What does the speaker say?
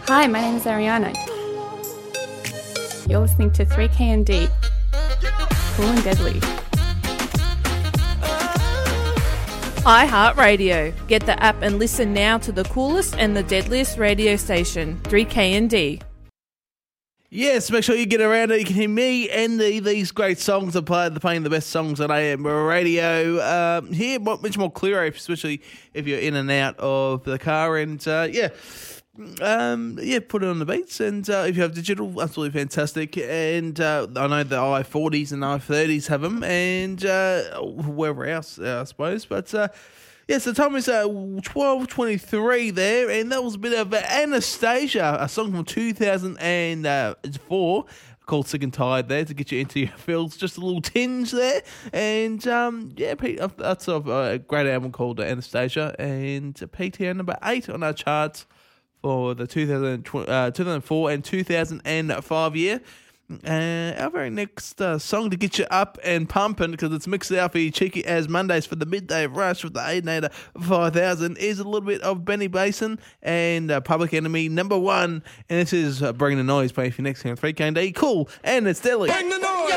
Hi, my name is Ariana. You're listening to 3K&D, Cool and Deadly. iHeartRadio. Get the app and listen now to the coolest and the deadliest radio station, 3K&D. Yes, make sure you get around it. You can hear me and these great songs playing the best songs on AM radio. Here, much more clearer, especially if you're in and out of the car. And put it on the beats. And if you have digital, absolutely fantastic. And I know the i40s and i30s have them, and wherever else, I suppose. But yes, the time is 12:23 there, and that was a bit of Anastasia, a song from 2004 called Sick and Tired there, to get you into your feels, just a little tinge there. And Pete, that's a great album called Anastasia, and PTO number 8 on our charts for the 2004 and 2005 year. Our very next song to get you up and pumping, because it's mixed out for you cheeky as Mondays for the midday rush with the Aidenator 5000, is a little bit of Benny Basin and Public Enemy number 1. And this is Bring the Noise, playing for you next time. 3K&D, cool, and it's deadly. Bring the noise!